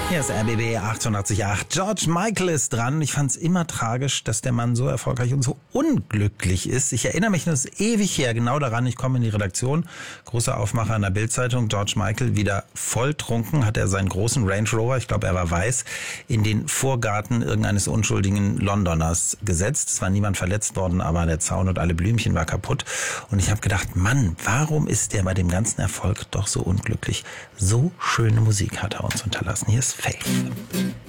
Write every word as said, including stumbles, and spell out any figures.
Hier ist R B B achtundachtzig Komma acht. George Michael ist dran. Ich fand es immer tragisch, dass der Mann so erfolgreich und so unglücklich ist. Ich erinnere mich, das ist ewig her, genau daran, ich komme in die Redaktion. Großer Aufmacher in der Bild-Zeitung. George Michael wieder volltrunken, hat er seinen großen Range Rover, ich glaube er war weiß, in den Vorgarten irgendeines unschuldigen Londoners gesetzt. Es war niemand verletzt worden, aber der Zaun und alle Blümchen war kaputt. Und ich habe gedacht, Mann, warum ist der bei dem ganzen Erfolg doch so unglücklich? So schöne Musik hat er uns unterlassen. Hier ist Faith.